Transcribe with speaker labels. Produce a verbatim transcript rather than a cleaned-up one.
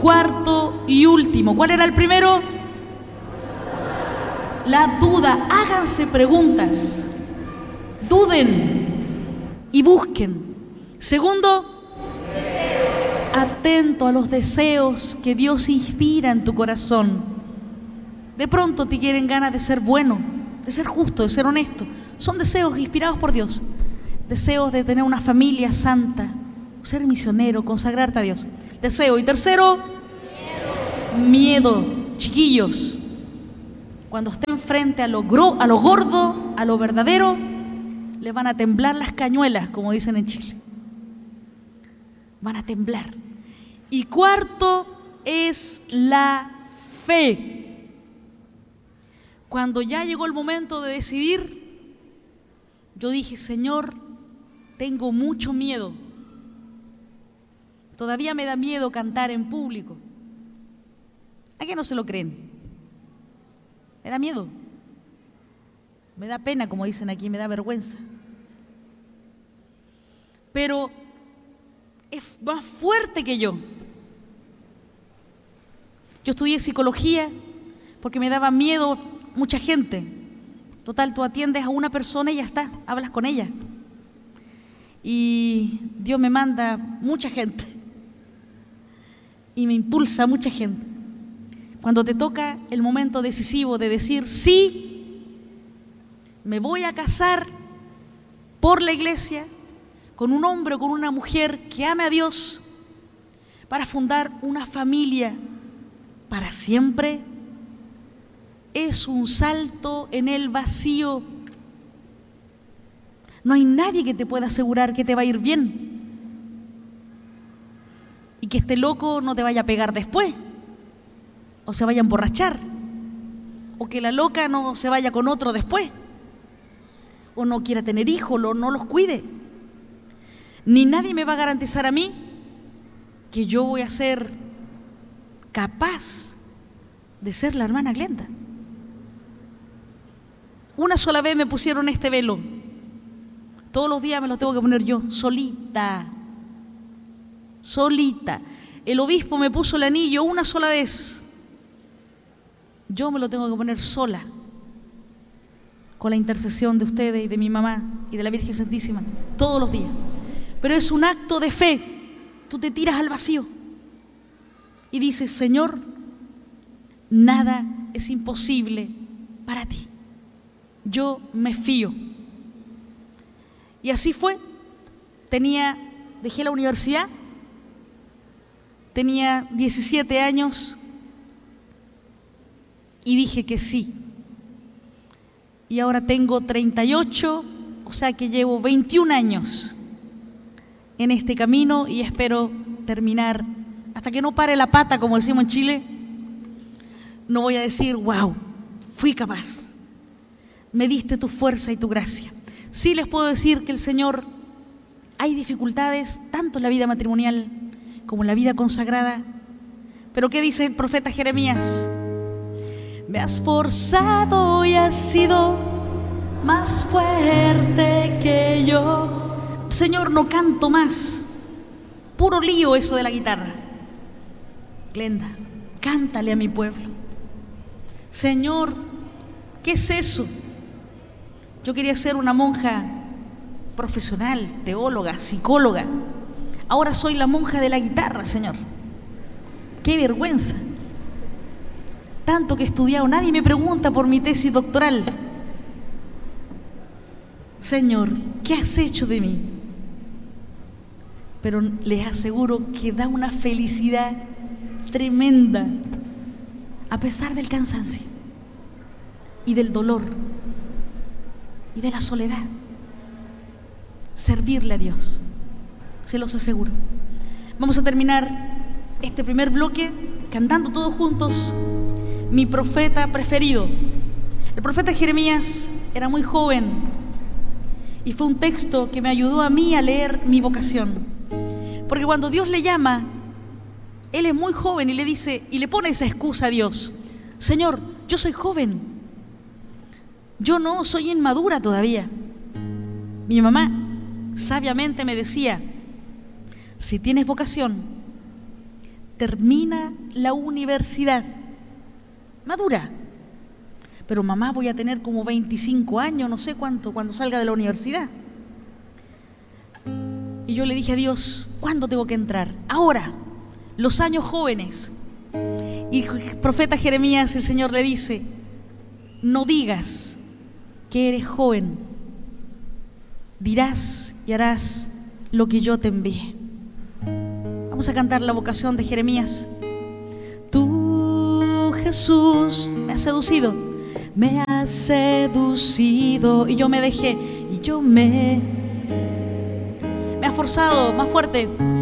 Speaker 1: cuarto y último. ¿Cuál era el primero? La duda. Háganse preguntas. Duden y busquen. Segundo, atento a los deseos que Dios inspira en tu corazón. De pronto te quieren ganas de ser bueno, de ser justo, de ser honesto. Son deseos inspirados por Dios. Deseos de tener una familia santa, ser misionero, consagrarte a Dios. Deseo. Y tercero, miedo. Miedo. Chiquillos, cuando estén frente a lo, gro, a lo gordo, a lo verdadero, les van a temblar las cañuelas, como dicen en Chile. Van a temblar. Y cuarto es la fe. Cuando ya llegó el momento de decidir, yo dije, Señor, tengo mucho miedo. Todavía me da miedo cantar en público. ¿A qué no se lo creen? Me da miedo. Me da pena, como dicen aquí, me da vergüenza. Pero es más fuerte que yo. Yo estudié psicología porque me daba miedo mucha gente. Total, tú atiendes a una persona y ya está, hablas con ella. Y Dios me manda mucha gente. Y me impulsa mucha gente. Cuando te toca el momento decisivo de decir, sí, me voy a casar por la iglesia con un hombre o con una mujer que ame a Dios para fundar una familia para siempre, es un salto en el vacío. No hay nadie que te pueda asegurar que te va a ir bien y que este loco no te vaya a pegar después, o se vaya a emborrachar, o que la loca no se vaya con otro después, o no quiera tener hijos, o no los cuide. Ni nadie me va a garantizar a mí que yo voy a ser capaz de ser la hermana Glenda. Una sola vez me pusieron este velo. Todos los días me lo tengo que poner yo, solita. Solita. El obispo me puso el anillo una sola vez. Yo me lo tengo que poner sola, con la intercesión de ustedes y de mi mamá y de la Virgen Santísima, todos los días. Pero es un acto de fe. Tú te tiras al vacío y dices, Señor, nada es imposible para ti. Yo me fío. Y así fue. Tenía, dejé la universidad, tenía diecisiete años y dije que sí. Y ahora tengo treinta y ocho, o sea que llevo veintiún años en este camino y espero terminar, hasta que no pare la pata, como decimos en Chile, no voy a decir, wow, fui capaz. Me diste tu fuerza y tu gracia. Sí les puedo decir que el Señor, hay dificultades tanto en la vida matrimonial como en la vida consagrada. Pero ¿qué dice el profeta Jeremías? Me has forzado y has sido más fuerte que yo. Señor, no canto más. Puro lío eso de la guitarra. Glenda, cántale a mi pueblo. Señor, ¿qué es eso? Yo quería ser una monja profesional, teóloga, psicóloga. Ahora soy la monja de la guitarra, Señor. ¡Qué vergüenza! Tanto que he estudiado, nadie me pregunta por mi tesis doctoral. Señor, ¿qué has hecho de mí? Pero les aseguro que da una felicidad tremenda, a pesar del cansancio y del dolor y de la soledad. Servirle a Dios, se los aseguro. Vamos a terminar este primer bloque cantando todos juntos Mi profeta preferido. El profeta Jeremías era muy joven y fue un texto que me ayudó a mí a leer mi vocación, porque cuando Dios le llama, él es muy joven y le dice, y le pone esa excusa a Dios: Señor, yo soy joven, yo no soy inmadura todavía. Mi mamá sabiamente me decía: si tienes vocación, termina la universidad, madura. Pero mamá, voy a tener como veinticinco años, no sé cuánto, cuando salga de la universidad. Y yo le dije a Dios, ¿cuándo tengo que entrar? Ahora, los años jóvenes. Y el profeta Jeremías, el Señor le dice, no digas que eres joven, dirás y harás lo que yo te envíe. Vamos a cantar la vocación de Jeremías. Tú, Jesús, me has seducido, me has seducido, y yo me dejé, y yo me, me ha forzado más fuerte.